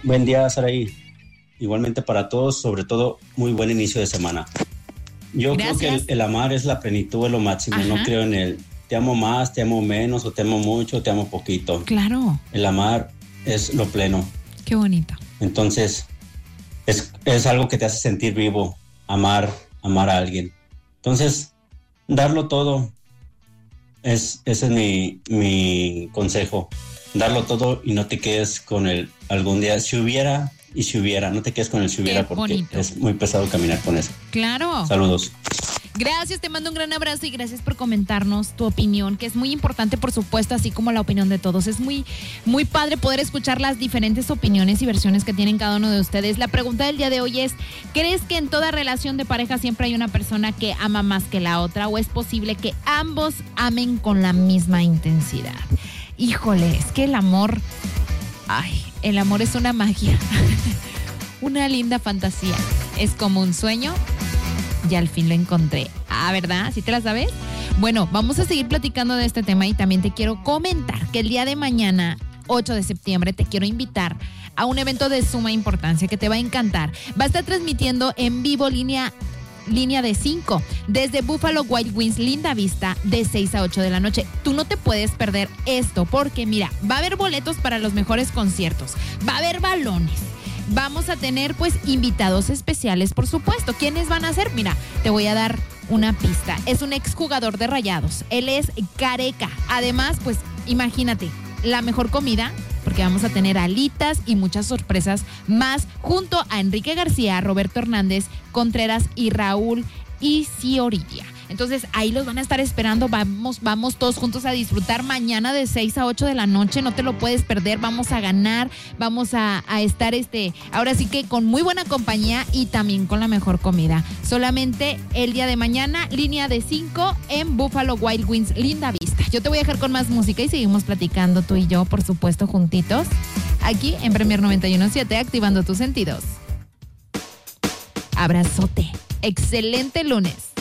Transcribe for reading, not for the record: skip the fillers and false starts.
Buen día, Saraí. Igualmente para todos, sobre todo, muy buen inicio de semana. Yo Gracias. creo que el amar es la plenitud, es lo máximo. Ajá. No creo en el te amo más, te amo menos, o te amo mucho, o te amo poquito. Claro. El amar es lo pleno. Qué bonito. Entonces, es algo que te hace sentir vivo, amar a alguien. Entonces, darlo todo, ese es mi consejo. Darlo todo y no te quedes con el algún día. Si hubiera, no te quedes con el si hubiera, Qué porque bonito. es muy pesado caminar con eso. Claro. Saludos. Gracias, te mando un gran abrazo y gracias por comentarnos tu opinión, que es muy importante, por supuesto, así como la opinión de todos. Es muy, muy padre poder escuchar las diferentes opiniones y versiones que tienen cada uno de ustedes. La pregunta del día de hoy es, ¿crees que en toda relación de pareja siempre hay una persona que ama más que la otra o es posible que ambos amen con la misma intensidad? Híjole, es que el amor es una magia, una linda fantasía. Es como un sueño. Y al fin lo encontré. Ah, ¿verdad? ¿Sí te la sabes? Bueno, vamos a seguir platicando de este tema y también te quiero comentar que el día de mañana, 8 de septiembre, te quiero invitar a un evento de suma importancia que te va a encantar. Va a estar transmitiendo en vivo línea de 5 desde Buffalo Wild Wings Linda Vista de 6 a 8 de la noche. Tú no te puedes perder esto porque mira, va a haber boletos para los mejores conciertos, va a haber balones. Vamos a tener pues invitados especiales, por supuesto. ¿Quiénes van a ser? Mira, te voy a dar una pista. Es un exjugador de Rayados. Él es Careca. Además, pues imagínate, la mejor comida, porque vamos a tener alitas y muchas sorpresas más junto a Enrique García, Roberto Hernández, Contreras y Raúl Isiorilla. Entonces ahí los van a estar esperando. Vamos todos juntos a disfrutar mañana de 6 a 8 de la noche. No te lo puedes perder. Vamos a ganar. Vamos a estar ahora sí que con muy buena compañía y también con la mejor comida. Solamente el día de mañana, línea de 5 en Buffalo Wild Wings Linda Vista. Yo te voy a dejar con más música y seguimos platicando tú y yo, por supuesto, juntitos, aquí en Premier 91.7, activando tus sentidos. Abrazote. Excelente lunes.